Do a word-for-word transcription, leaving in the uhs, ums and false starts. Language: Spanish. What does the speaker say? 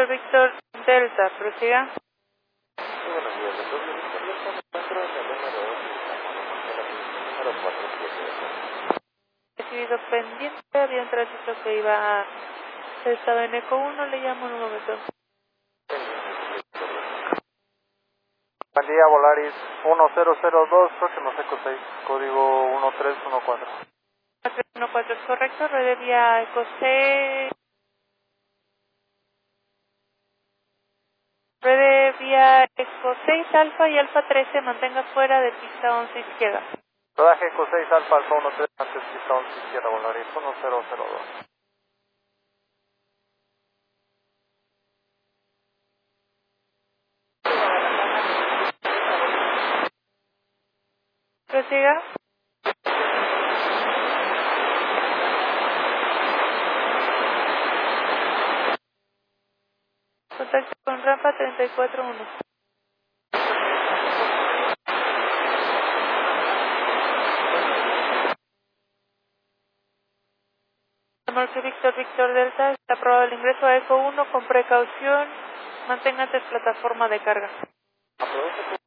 Víctor, Víctor, Delta, prosiga. Sí, buenos días, doctor. Yo me encuentro en el número dos, número cuatro siete. Recibido pendiente, había un tránsito que iba, estaba en Eco uno, le llamo en un momento. Buen día, Volaris uno cero cero dos, próximo Seco seis, código uno tres uno cuatro. cuatro uno cuatro es correcto, red de vía Eco seis, red de vía Eco seis, Alfa y Alfa trece, mantenga fuera de pista once izquierda. Rodaje Eco seis, Alfa, Alfa uno tres, antes pista once izquierda, Volaris uno cero cero dos. Prosiga. Contacto con rampa treinta y cuatro uno. Norte Víctor, Víctor Delta, está aprobado el ingreso a Eco uno con precaución. Manténgase en plataforma de carga. Aprovecho